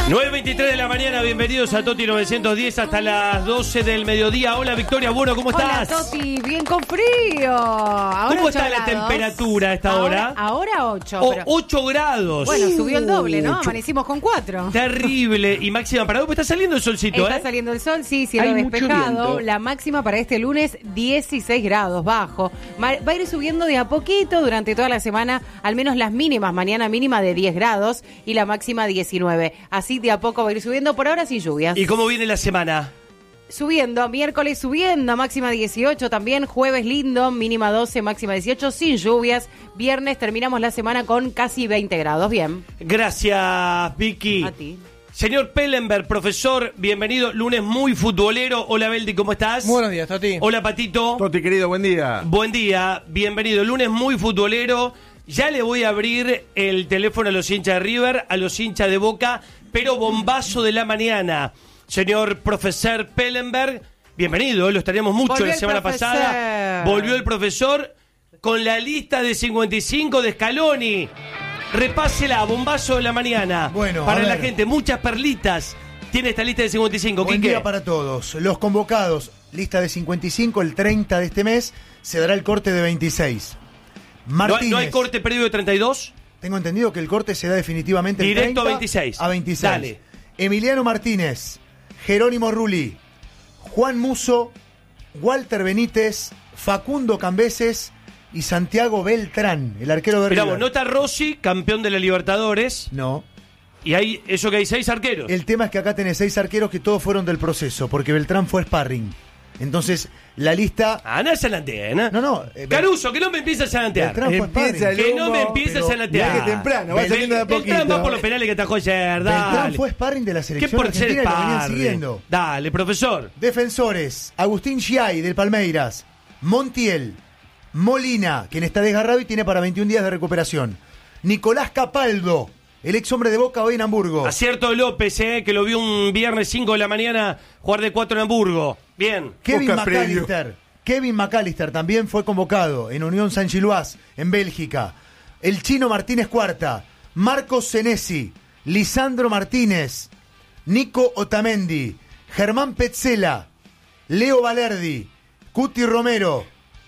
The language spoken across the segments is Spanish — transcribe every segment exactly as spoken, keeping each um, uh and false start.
nueve veintitrés de la mañana, bienvenidos a Toti novecientos diez hasta las doce del mediodía. Hola Victoria, bueno, ¿cómo estás? Hola Toti, bien con frío. Ahora ¿Cómo está grados. la temperatura a esta ahora, hora? Ahora ocho. Oh, pero... ocho grados. Bueno, subió el doble, ¿no? Uh, Amanecimos con cuatro. Terrible. Y máxima para hoy, pues está saliendo el solcito, Está ¿eh? saliendo el sol, sí, cielo Hay mucho despejado. viento. La máxima para este lunes, dieciséis grados, bajo. Va a ir subiendo de a poquito durante toda la semana, al menos las mínimas. Mañana mínima de diez grados y la máxima diecinueve. Así de a poco va a ir subiendo, por ahora sin lluvias. ¿Y cómo viene la semana? Subiendo, miércoles subiendo, máxima dieciocho también, jueves lindo, mínima doce, máxima dieciocho, sin lluvias. Viernes terminamos la semana con casi veinte grados, bien. Gracias, Vicky. A ti. Señor Pellenberg, profesor, bienvenido. Lunes muy futbolero. Hola, Beldi, ¿cómo estás? Buenos días, Toti. Hola, Patito. Toti, querido, buen día. Buen día, bienvenido. Lunes muy futbolero. Ya le voy a abrir el teléfono a los hinchas de River, a los hinchas de Boca, pero bombazo de la mañana. Señor profesor Pellenberg, bienvenido, lo estaríamos mucho Volvió la el semana profesor. pasada. Volvió el profesor con la lista de cincuenta y cinco de Scaloni. Repásela, bombazo de la mañana. Bueno, para a la ver. gente, muchas perlitas tiene esta lista de cincuenta y cinco. Buen Quique. día para todos. Los convocados, lista de cincuenta y cinco, el treinta de este mes, se dará el corte de veintiséis. ¿No, Martínez. ¿No hay corte previo de treinta y dos? Tengo entendido que el corte se da definitivamente el Directo a treinta veintiséis. A veintiséis. Dale. Emiliano Martínez, Jerónimo Rulli, Juan Musso, Walter Benítez, Facundo Cambeses y Santiago Beltrán, el arquero de Mirá River. vos, no está Rossi, campeón de la Libertadores. No. Y hay eso que hay seis arqueros. El tema es que acá tenés seis arqueros que todos fueron del proceso, porque Beltrán fue sparring. Entonces, la lista... Ah, no es Sanantea, No, no. eh, Caruso, que no me empiece a Sanantear. Beltrán fue Empieza sparring. el Que no me humo, empiece a pero Sanantear. mirá que temprano, va Bel- saliendo de a Beltrán poquito. va por los penales que tajó ayer, Beltrán dale. fue sparring de la ¿Qué selección por ser argentina y lo venían sparring? siguiendo. Dale, profesor. Defensores, Agustín Giai del Palmeiras, Montiel, Molina, quien está desgarrado y tiene para veintiún días de recuperación, Nicolás Capaldo, el ex hombre de Boca hoy en Hamburgo. Acierto de López, eh, que lo vio un viernes cinco de la mañana jugar de cuatro en Hamburgo. Bien. Kevin Boca previo. McAllister, Kevin McAllister también fue convocado en Unión San Giloás, en Bélgica. El Chino Martínez Cuarta, Marcos Senesi, Lisandro Martínez, Nico Otamendi, Germán Petzela, Leo Valerdi, Cuti Romero,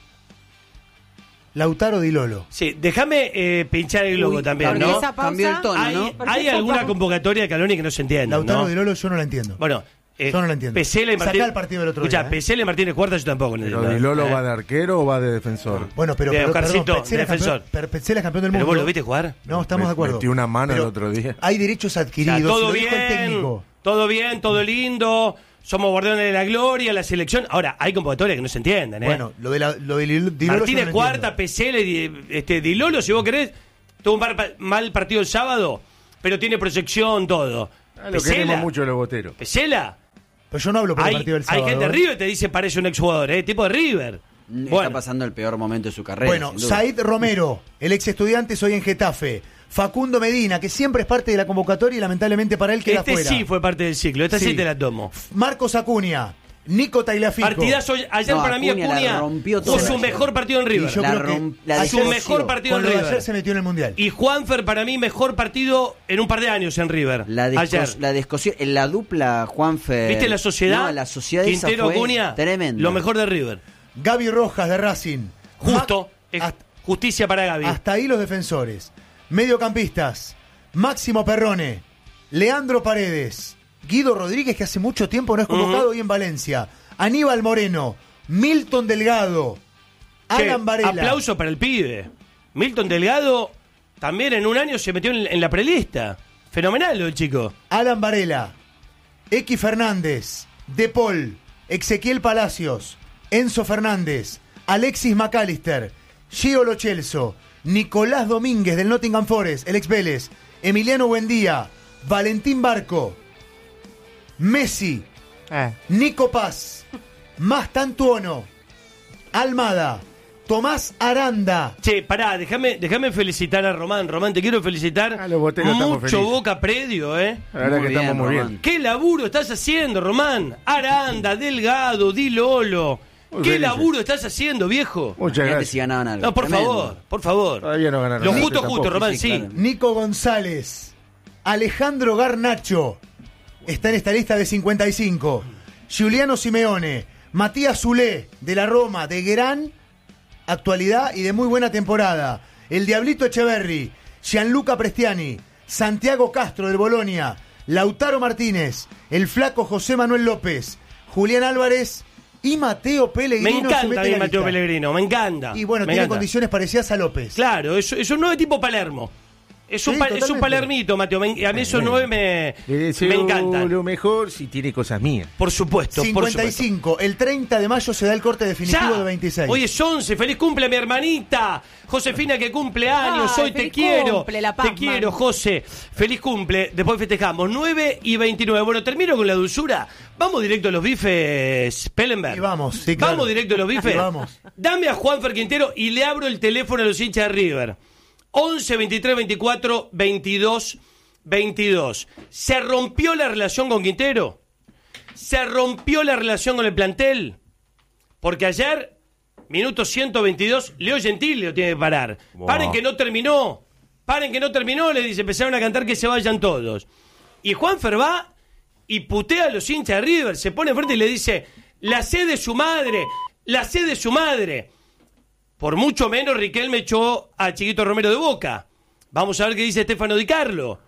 Lautaro Di Lolo. Sí, déjame eh, pinchar el globo Uy, también, porque ¿no? esa pausa- Cambió el tono, Hay, ¿no? ¿Por qué hay esa alguna pausa? convocatoria de Caloni que no se entiende, Lautaro ¿no? Di Lolo yo no la entiendo. Bueno, eh, Yo no la entiendo. Pesela y Sacá Martínez. el partido del otro Escuchá, día, ¿eh? Pesela y Martínez Cuarta yo tampoco. Pero ¿no? Di Lolo Eh. va de arquero o va de defensor. Bueno, pero, Bien, pero Oscarcito, perdón, Petzela es defensor. campeón, pero Petzela es campeón del Pero mundo. vos lo viste jugar. No, estamos de acuerdo. Metí una mano el Pero otro día. Hay derechos O adquiridos. sea, todo lo dijo el bien, técnico. todo bien, todo lindo. Somos guardianes de la gloria, la selección. Ahora, hay convocatorias que no se entienden, ¿eh? Bueno, lo de, la, lo de Di Lolo yo Martínez no Cuarta, entiendo. Pesela y este, Di Lolo, si vos querés, tuvo un par- mal partido el sábado, pero tiene proyección, todo. Ah, lo queremos mucho los boteros. Pesela. Pero yo no hablo por el Hay, partido del hay sábado. gente de ¿eh? River que te dice parece un exjugador, ¿eh? Tipo de River. Está Bueno, pasando el peor momento de su carrera. Bueno, sin duda. Said Romero, el ex estudiante, hoy en Getafe. Facundo Medina, que siempre es parte de la convocatoria y lamentablemente para él queda este fuera. sí fue parte del ciclo, esta sí, Sí. te la tomo. Marcos Acuña, Nico Tagliafico. Partidazo, ayer No, para mí Acuña la Acuña rompió jugó toda. su mejor partido en Y River. yo La creo que rom- la ayer- Su descoció. mejor partido con en lo de River. ayer se metió en el Mundial. Y Juanfer para mí mejor partido en un par de años en River. La, descos- ayer. la descoció, en la dupla Juanfer. ¿Viste la sociedad? No, la sociedad esa Quintero fue Acuña, tremenda. lo mejor de River. Gaby Rojas de Racing. Justo, Ma- es hasta, justicia para Gaby. hasta ahí los defensores. Mediocampistas. Máximo Perrone, Leandro Paredes, Guido Rodríguez, que hace mucho tiempo no es convocado, Ujú. hoy en Valencia. Aníbal Moreno, Milton Delgado, Che, Alan Varela. aplauso para el pibe. Milton Delgado también en un año se metió en, en la prelista. Fenomenal lo del chico. Alan Varela, X Fernández, De Paul, Ezequiel Palacios, Enzo Fernández, Alexis McAllister, Gio Lo Celso, Nicolás Domínguez del Nottingham Forest, el ex Vélez, Emiliano Buendía, Valentín Barco, Messi, Nico Paz, Mastantuono, Almada, Tomás Aranda. Che, pará, déjame déjame felicitar a Román. Román, te quiero felicitar. A los boteros estamos Mucho felices. Boca predio, ¿eh? La verdad Muy que estamos bien, muy Román. bien. ¿Qué laburo estás haciendo, Román? Aranda, Delgado, Di Lolo. Muy ¿Qué felices. laburo estás haciendo, viejo? Muchas Imagínate gracias. si ganaban algo. No, por Tremendo. favor, por favor. Todavía no ganaron. Lo nada, justo, tampoco. justo, Román, Sí, sí. claro. Nico González, Alejandro Garnacho, está en esta lista de cincuenta y cinco. Giuliano Simeone, Matías Zulé, de la Roma, de gran actualidad y de muy buena temporada. El Diablito Echeverri, Gianluca Prestiani, Santiago Castro del Bolonia, Lautaro Martínez, el flaco José Manuel López, Julián Álvarez y Mateo Pellegrino. Me encanta a mí Mateo Pellegrino, me encanta. Y bueno, me tiene encanta. condiciones parecidas a López. Claro, es, es un nueve tipo Palermo. Es un, Sí, pa- es un totalmente. palermito, Mateo. Me- a mí esos nueve me, Le deseo me encantan. lo mejor si tiene cosas mías. Por supuesto, por cincuenta y supuesto. cinco. El treinta de mayo se da el corte definitivo Ya. de veintiséis. Hoy es once, feliz cumple mi hermanita Josefina que cumple años, Ay, hoy te feliz quiero, cumple, la te Pazman. quiero José, feliz cumple, después festejamos, nueve y veintinueve, bueno, termino con la dulzura, vamos directo a los bifes, Pellenberg. Y vamos, sí, claro. Vamos directo a los bifes, Y vamos. Dame a Juanfer Quintero y le abro el teléfono a los hinchas de River, once, veintitrés, veinticuatro, veintidós, veintidós, ¿se rompió la relación con Quintero? ¿Se rompió la relación con el plantel? Porque ayer, minuto ciento veintidós, Leo Gentili lo tiene que parar. Wow. Paren que no terminó. Paren que no terminó, le dice, empezaron a cantar que se vayan todos. Y Juanfer va y putea a los hinchas de River, se pone enfrente y le dice, la sé de su madre, la sé de su madre. Por mucho menos Riquelme echó a Chiquito Romero de Boca. Vamos a ver qué dice Stefano Di Carlo.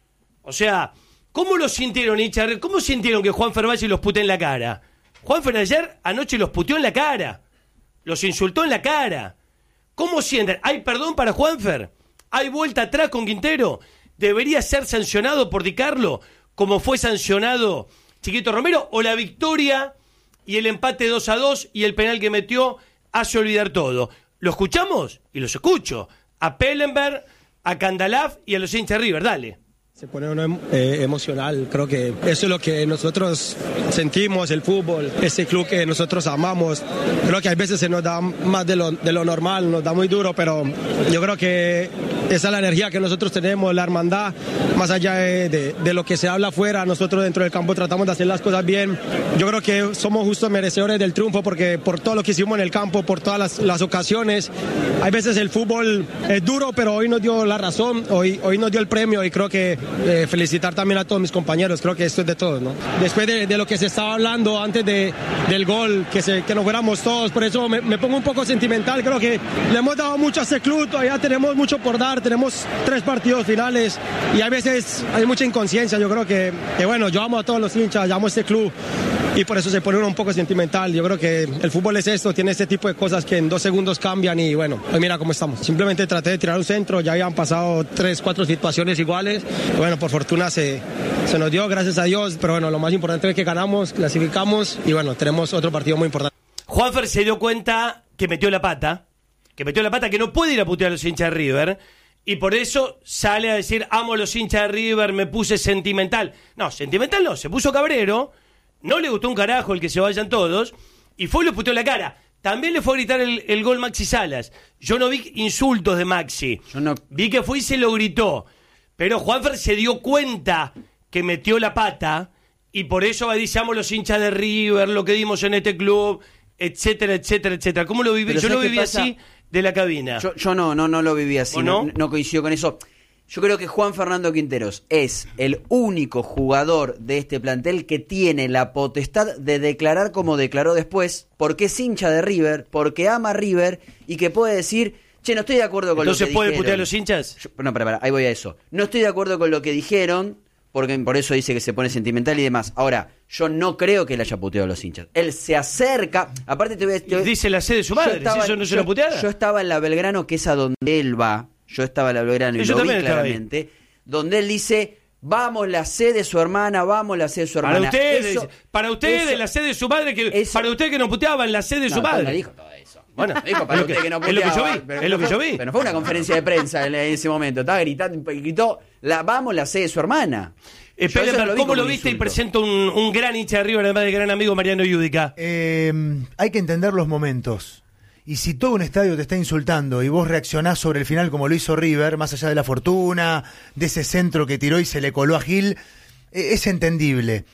O sea, ¿cómo lo sintieron hinchas de River? ¿Cómo sintieron que Juanfer vaya y los putea en la cara? Juanfer ayer anoche los puteó en la cara. Los insultó en la cara. ¿Cómo sienten? ¿Hay perdón para Juanfer? ¿Hay vuelta atrás con Quintero? ¿Debería ser sancionado por Di Carlo como fue sancionado Chiquito Romero? ¿O la victoria y el empate dos a dos y el penal que metió hace olvidar todo? ¿Lo escuchamos? Y los escucho. A Pellenberg, a Candalaf y a los hinchas de River. Dale. Se pone uno eh, emocional, creo que eso es lo que nosotros sentimos, el fútbol, ese club que nosotros amamos. Creo que a veces se nos da más de lo, de lo normal, nos da muy duro, pero yo creo que esa es la energía que nosotros tenemos, la hermandad, más allá de, de, de lo que se habla afuera, nosotros dentro del campo tratamos de hacer las cosas bien. Yo creo que somos justos merecedores del triunfo porque por todo lo que hicimos en el campo, por todas las, las ocasiones, hay veces el fútbol es duro, pero hoy nos dio la razón, hoy, hoy nos dio el premio y creo que Eh, felicitar también a todos mis compañeros, creo que esto es de todos, ¿no? Después de, de lo que se estaba hablando antes de, del gol, que, se, que nos fuéramos todos, por eso me, me pongo un poco sentimental, creo que le hemos dado mucho a este club, todavía tenemos mucho por dar, tenemos tres partidos finales y a veces hay mucha inconsciencia, yo creo que, que bueno, yo amo a todos los hinchas, yo amo a este club y por eso se pone uno un poco sentimental, yo creo que el fútbol es esto, tiene este tipo de cosas que en dos segundos cambian y bueno, hoy mira cómo estamos, simplemente traté de tirar un centro, ya habían pasado tres, cuatro situaciones iguales, bueno, por fortuna se, se nos dio, gracias a Dios, pero bueno, lo más importante es que ganamos, clasificamos y bueno, tenemos otro partido muy importante. Juanfer se dio cuenta que metió la pata, que metió la pata, que no puede ir a putear a los hinchas de River, y por eso sale a decir, amo a los hinchas de River, me puse sentimental. No, sentimental no, se puso cabrero, no le gustó un carajo el que se vayan todos, y fue y lo puteó en la cara. También le fue a gritar el, el gol Maxi Salas. Yo no vi insultos de Maxi, Yo no- vi que fue y se lo gritó. Pero Juanfer se dio cuenta que metió la pata y por eso decíamos los hinchas de River, lo que dimos en este club, etcétera, etcétera, etcétera. ¿Cómo lo viví? Pero Yo lo ¿sabes qué viví pasa? así de la cabina. Yo, yo no, no, no lo viví así, ¿O no? no? no coincido con eso. Yo creo que Juan Fernando Quinteros es el único jugador de este plantel que tiene la potestad de declarar como declaró después, porque es hincha de River, porque ama a River y que puede decir, che, no estoy de acuerdo con Entonces, lo que ¿puede dijeron. putear a los hinchas? Yo- no, para, para, ahí voy a eso. No estoy de acuerdo con lo que dijeron, porque por eso dice que se pone sentimental y demás. Ahora, yo no creo que él haya puteado a los hinchas. Él se acerca, aparte te voy a... te voy- Dice la sede de su yo madre, si estaba- eso no se yo- lo puteara. Yo estaba en la Belgrano, que es a donde él va. Yo estaba en la Belgrano y Yo lo vi también estaba ahí. claramente. Donde él dice, vamos la sede de su hermana, vamos la sede de su hermana. Para ustedes, Eso- para ustedes, eso- la sede de su madre, que eso- para ustedes que no puteaban la sede de su No, madre. no dijo todo eso. Bueno, No dijo es para lo que- ustedes que no es lo que yo puteaban, vi, pero es lo no que yo fue- vi. Pero no fue una conferencia de prensa en ese momento. Estaba gritando y gritó, la, vamos la sede de su hermana. Eh, Yo eso Pellenberg, lo vi ¿cómo como lo un viste? Y insulto. presento un, un gran hincha de River, además de gran amigo Mariano Yudica. Eh, hay que entender los momentos. Y si todo un estadio te está insultando y vos reaccionás sobre el final como lo hizo River, más allá de la fortuna, de ese centro que tiró y se le coló a Gil, eh, es entendible.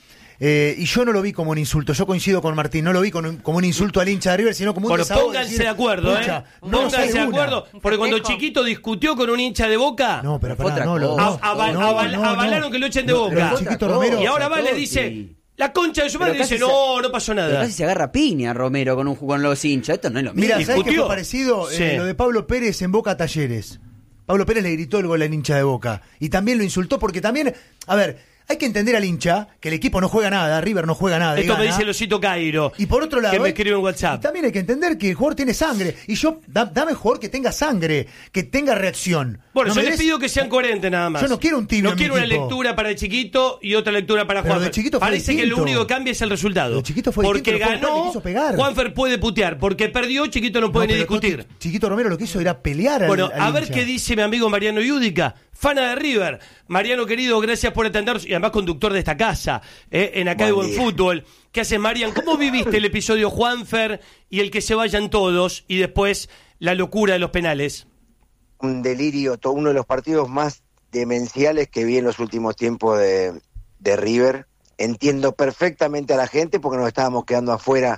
Eh, y yo no lo vi como un insulto, yo coincido con Martín, no lo vi como un, como un insulto al hincha de River, sino como un Bueno, desahogo. pónganse decir, de acuerdo, pucha, ¿eh? no Pónganse soy de una. acuerdo, porque cuando festejo. Chiquito discutió con un hincha de Boca, No, pero pará, Otra no, lo, cosa. no, a- aval- no, aval- no, no. avalaron que lo echen de No, Boca. pero Chiquito Romero. Y ahora va y le Totti. dice, la concha de su Pero madre, dice, casi se- no, no pasó Pero nada. casi se agarra piña Romero con un con los hinchas. Esto no es lo mismo. Mira, ¿sabes qué ¿Discutió? fue parecido? Sí. Eh, lo de Pablo Pérez en Boca Talleres. Pablo Pérez le gritó el gol al hincha de Boca. Y también lo insultó porque también, a ver, hay que entender al hincha que el equipo no juega nada, River no juega nada. y Esto me gana. dice Losito Cairo, Y por otro lado, que me hay- escribe en y WhatsApp. también hay que entender que el jugador tiene sangre. Y yo, da- dame jugador que tenga sangre, que tenga reacción. Bueno, No yo me les des- pido que sean coherentes nada más. Yo no quiero un tibio No en mi quiero una equipo. lectura para el Chiquito y otra lectura para Pero Juanfer. de Chiquito fue Parece que lo distinto. único que cambia es el resultado. De Chiquito fue porque distinto, no fue Juan que ganó, quiso pegar. Juanfer puede putear. Porque perdió, Chiquito no No, puede ni pero discutir. Totti- Chiquito Romero lo que hizo era pelear al, Bueno, al a ver hincha. qué dice mi amigo Mariano Yudica, fana de River. Mariano, querido, gracias por atendernos y además conductor de esta casa, eh, en Acá de Buen Buen día. Fútbol. ¿Qué haces, Marian? ¿Cómo viviste el episodio Juanfer y el que se vayan todos y después la locura de los penales? Un delirio, to- uno de los partidos más demenciales que vi en los últimos tiempos de, de River. Entiendo perfectamente a la gente porque nos estábamos quedando afuera,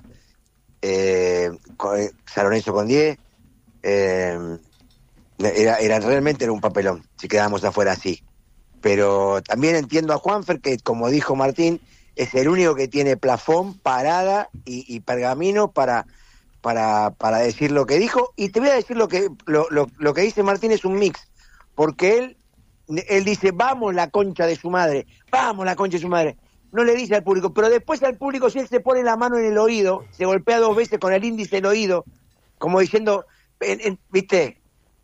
eh, con, eh, San Lorenzo con diez. Eh, era, era realmente era un papelón si quedábamos afuera así. Pero también entiendo a Juanfer que, como dijo Martín, es el único que tiene plafón, parada y, y pergamino para, para, para decir lo que dijo. Y te voy a decir lo que, lo, lo, lo que dice Martín es un mix, porque él, él dice, vamos la concha de su madre, vamos la concha de su madre. No le dice al público, pero después al público, si él se pone la mano en el oído, se golpea dos veces con el índice del oído, como diciendo, en- en- viste,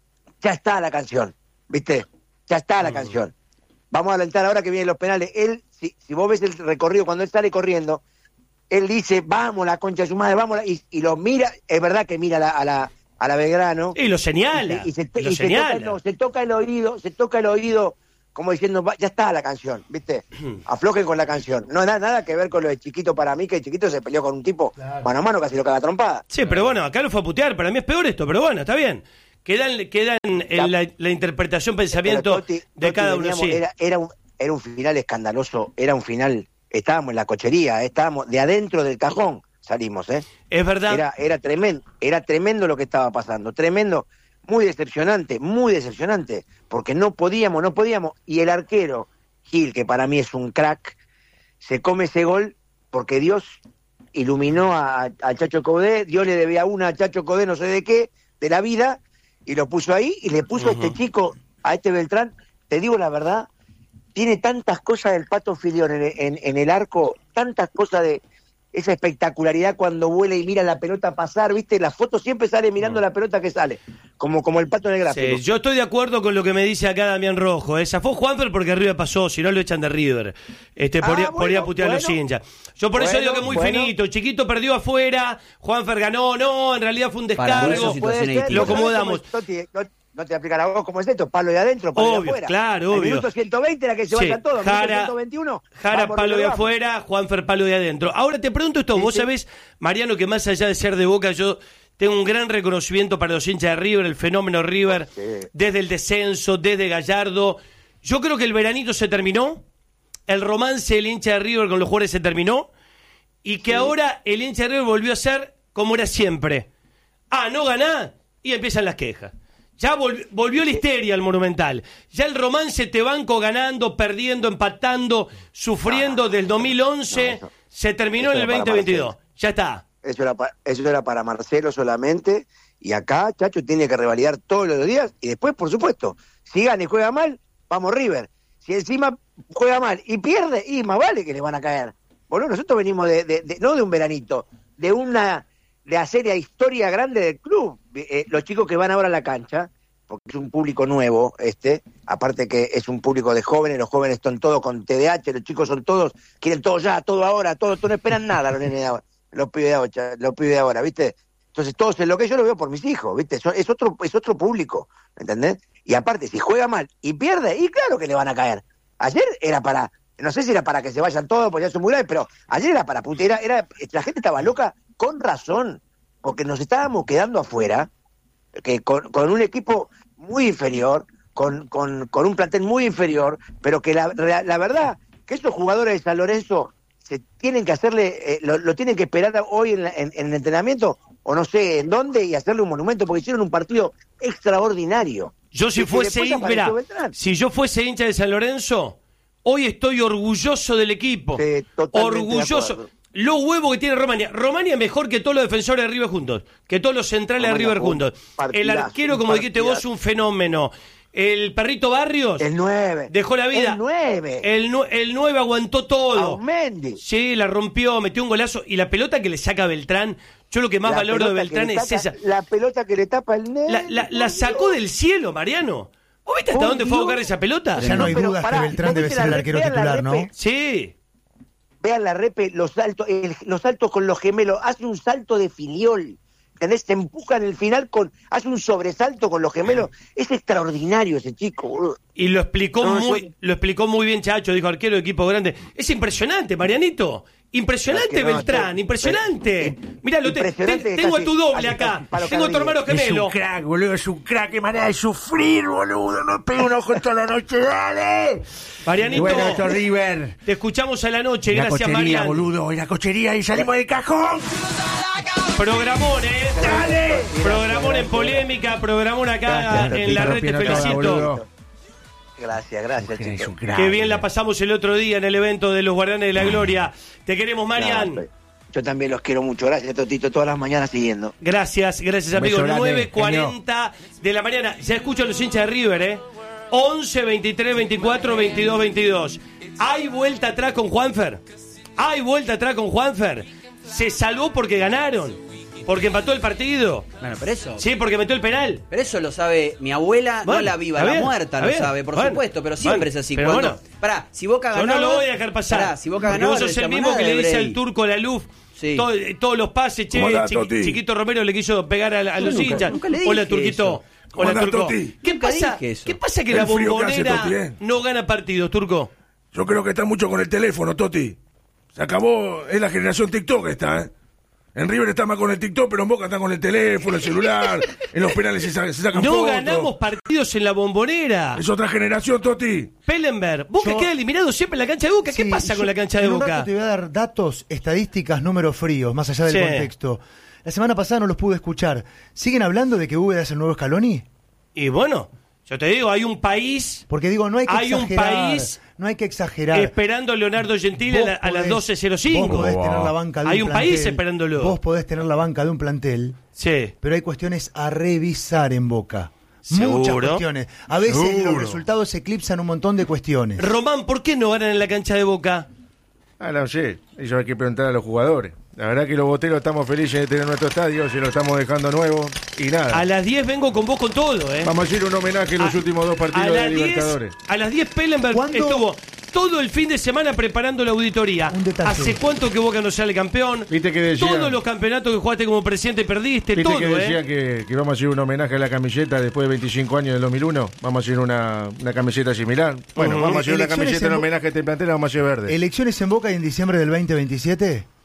ya está la canción, viste, ya está la canción. Vamos a alentar ahora que vienen los penales. Él, si, si vos ves el recorrido, cuando él sale corriendo, él dice, vamos la concha de su madre, vamos, la-", y, y lo mira, es verdad que mira a la, a la, a la Belgrano. Y lo señala. Y se, y lo y se toca, señala. no, se toca el oído, se toca el oído, como diciendo, "Va, ya está la canción, ¿viste? Aflojen con la canción. No, nada, nada que ver con lo de Chiquito para mí, que el Chiquito se peleó con un tipo mano a mano, casi lo caga trompada. Sí, pero bueno, acá lo fue a putear. Para mí es peor esto, pero bueno, está bien. Quedan, quedan en la, la interpretación, pensamiento Pero, Totti, de Totti, cada uno. veníamos- Sí. Era, era, un, era un final escandaloso, era un final, estábamos en la cochería, eh, estábamos de adentro del cajón, salimos, ¿eh? Es verdad. Era, era tremendo, era tremendo lo que estaba pasando, tremendo, muy decepcionante, muy decepcionante, porque no podíamos, no podíamos, y el arquero, Gil, que para mí es un crack, se come ese gol porque Dios iluminó a, a Chacho Codé, Dios le debía una a Chacho Codé, no sé de qué, de la vida, y lo puso ahí, y le puso a este chico, a este Beltrán, te digo la verdad, tiene tantas cosas del Pato Filión en, en, en el arco, tantas cosas de esa espectacularidad cuando vuela y mira la pelota pasar, ¿viste? La foto siempre sale mirando la pelota que sale, como, como el Pato en el gráfico. Sí, yo estoy de acuerdo con lo que me dice acá Damián Rojo. Esa fue Juanfer porque River pasó, si no lo echan de River. Este, Ah, podría, bueno, podría putear a los bueno. hinchas. Yo por eso Bueno, digo que es muy bueno. finito. Chiquito perdió afuera, Juanfer ganó, no, en realidad fue un Para mí descargo. eso Puede situaciones ser, Lo ¿no sabés acomodamos. cómo es, Toti? No, no te aplica la voz como es esto, palo de adentro, palo Obvio, de afuera. claro, El obvio. minuto ciento veinte era que se Sí, vayan todos, minuto Jara, ciento veintiuno. Jara vamos, palo de vamos. afuera, Juanfer palo de adentro. Ahora te pregunto esto, vos sí. sabés, Mariano, que más allá de ser de Boca, yo tengo un gran reconocimiento para los hinchas de River, el fenómeno River, Sí. desde el descenso, desde Gallardo. Yo creo que el veranito se terminó, el romance del hincha de River con los jugadores se terminó, y que ahora el hincha de River volvió a ser como era siempre. Ah, no ganá, y empiezan las quejas. Ya vol- volvió la histeria al Monumental. Ya el romance te banco ganando, perdiendo, empatando, sufriendo del dos mil once. no, eso- se terminó eso en el era para veinte veintidós. Ya está. Eso era, pa- eso era para Marcelo solamente, y acá Chacho tiene que revalidar todos los días, y después, por supuesto, si gana y juega mal, vamos River. Si encima juega mal y pierde, y más vale que le van a caer. Bueno, nosotros venimos de, de- de- no de un veranito, de una de hacer la historia grande del club. Eh, los chicos que van ahora a la cancha, porque es un público nuevo, este, aparte que es un público de jóvenes, los jóvenes están todos con T D A H, los chicos son todos, quieren todo ya, todo ahora, todo, todo no esperan nada los nenes de ahora, los pibes de ahora, los pibes de ahora, ¿viste? Entonces todos en lo que yo lo veo por mis hijos, ¿viste? Eso- Es otro, es otro público, ¿entendés? Y aparte, si juega mal y pierde, y claro que le van a caer. Ayer era para, no sé si era para que se vayan todos, porque ya son muy graves, pero ayer era para putear, era, la gente estaba loca con razón, porque nos estábamos quedando afuera, que con, con un equipo muy inferior, con, con, con un plantel muy inferior, pero que la, la, la verdad, que estos jugadores de San Lorenzo se tienen que hacerle, eh, lo, lo tienen que esperar hoy en, la, en, en el entrenamiento, o no sé en dónde, y hacerle un monumento, porque hicieron un partido extraordinario. Yo si Y- y fuese después hincha, mirá, apareció Beltrán. si yo fuese hincha de San Lorenzo, hoy estoy orgulloso del equipo. Sí, totalmente de orgulloso. acuerdo. Los huevos que tiene Romania. Romania es mejor que todos los defensores de River juntos, que todos los centrales Romania de River jugó un juntos. El partidazo, arquero, un como dijiste vos, partidazo. un fenómeno. El perrito Barrios El nueve. dejó la vida. El nueve. El, nu- el nueve aguantó todo. Aumendi. Sí, la rompió, metió un golazo. Y la pelota que le saca Beltrán, yo lo que más La valoro de pelota Beltrán que le es tapa- esa. La pelota que le tapa el nene. La, la- la sacó del cielo, Mariano. ¿Vos viste hasta Por dónde fue a Dios. buscar esa pelota? Ya no hay pero dudas pará, que Beltrán ¿no debe viste ser el la- arquero vean la titular, ¿no? repe? Sí. Vean la repe, los saltos, el- los saltos con los gemelos, hace un salto de filiol, ¿entendés? Se empuja en el final, con hace un sobresalto con los gemelos, es extraordinario ese chico, boludo. Y lo explicó No, muy, yo- lo explicó muy bien Chacho, dijo arquero de equipo grande. Es impresionante, Marianito. Impresionante Es que no, Beltrán, yo- impresionante. eh, Mirá, lo te- impresionante te- que tengo a casi- tu doble casi- acá. casi palo Tengo a tu Carrillo. hermano Es gemelo. un crack, boludo, es un crack, qué manera de sufrir, boludo. No pega un ojo toda la noche, dale. Marianito, Y bueno, esto River. te escuchamos a la noche. La Gracias, cochería, Marian. boludo, y la cochería y salimos del cajón. Programón, ¿eh? Dale. Programón en polémica, programón acá Gracias, en la red, te Rompiendo toda, felicito. boludo. Gracias, gracias, Es chicos. un crack. Qué bien la pasamos el otro día en el evento de los Guardianes de la Gloria. Te queremos, Marian. No, yo también los quiero mucho, gracias Totito, todas las mañanas siguiendo. Gracias, gracias Un amigos. beso grande, nueve cuarenta de la mañana. Ya escucho a los hinchas de River, ¿eh? once, veintitrés, veinticuatro, veintidós, veintidós. ¿Hay vuelta atrás con Juanfer? ¿Hay vuelta atrás con Juanfer? Se salvó porque ganaron. Porque empató el partido. Bueno, pero eso. Sí, porque metió el penal. Pero eso lo sabe mi abuela, Bueno, no la viva, está la bien, muerta está lo bien. sabe, por Bueno, supuesto, pero siempre bueno, es así. pero Cuando, bueno. pará, si Boca Yo ganaba... no lo voy a dejar pasar. Pará, si Boca porque ganaba, vos no sos el decíamos mismo nada que le de dice Brey. al turco la luz. Sí. todo- todos los pases, che, ¿Cómo andás, Chiqui- Toti? Chiquito Romero le quiso pegar a, a los nunca- hinchas. nunca le dije Hola, Turquito. eso. ¿Cómo Hola, andás, Turco. Toti? ¿Qué Nunca pasa? dije eso. ¿Qué pasa que El la frío que hace, bombonera Toti, ¿eh? no gana partidos, Turco? Yo creo que está mucho con el teléfono, Toti. Se acabó, es la generación TikTok esta, ¿eh? En River está más con el TikTok, pero en Boca está con el teléfono, el celular, en los penales se, sa- se sacan No fotos. ganamos partidos en la bombonera. Es otra generación, Toti. Pellenberg, Boca Yo- queda eliminado siempre en la cancha de Boca. ¿Qué Sí, pasa yo con la cancha de en un Boca? rato te voy a dar datos, estadísticas, números fríos, más allá del Sí. contexto. La semana pasada no los pude escuchar. ¿Siguen hablando de que Úbeda es el nuevo Scaloni? Y bueno, yo te digo, hay un país Porque digo, no hay que Hay un exagerar. país no hay que exagerar. esperando a Leonardo Gentili a, Vos la- a las podés- doce cero cinco. Vos podés tener la banca de Hay un un país plantel, esperándolo. Vos podés tener la banca de un plantel, Sí. pero hay cuestiones a revisar en Boca. ¿Seguro? Muchas cuestiones. A veces Seguro. los resultados eclipsan un montón de cuestiones. Román, ¿por qué no ganan en la cancha de Boca? Ah, no sé, eso hay que preguntar a los jugadores. La verdad que los boteros estamos felices de tener nuestro estadio, se lo estamos dejando nuevo y nada. A las diez vengo con vos con todo, ¿eh? Vamos a hacer un homenaje en los A- últimos dos a partidos de las diez, Libertadores. a las diez Pellenberg ¿Cuándo? estuvo todo el fin de semana preparando la auditoría. Un detalle. ¿Hace cuánto que Boca no sale campeón? Viste que decían- Todos los campeonatos que jugaste como presidente perdiste, ¿Viste todo, que decían ¿eh? que, que vamos a hacer un homenaje a la camiseta después de veinticinco años del dos mil uno? Vamos a hacer una, una camiseta similar. Bueno, Ujú. vamos a hacer una Elecciones camiseta en en Bo- homenaje a este plantel, la vamos a hacer verde. ¿Elecciones en Boca y en diciembre del veinte veintisiete?